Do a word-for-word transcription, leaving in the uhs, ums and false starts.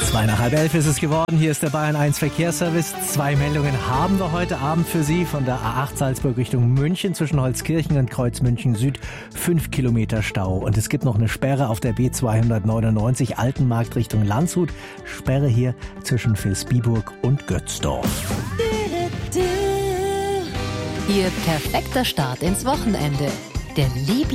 Zwei nach halb elf ist es geworden. Hier ist der Bayern eins Verkehrsservice. Zwei Meldungen haben wir heute Abend für Sie. Von der A acht Salzburg Richtung München zwischen Holzkirchen und Kreuz München Süd. Fünf Kilometer Stau. Und es gibt noch eine Sperre auf der B zweihundertneunundneunzig Altenmarkt Richtung Landshut. Sperre hier zwischen Vilsbiburg und Götzdorf. Ihr perfekter Start ins Wochenende. Der Liebling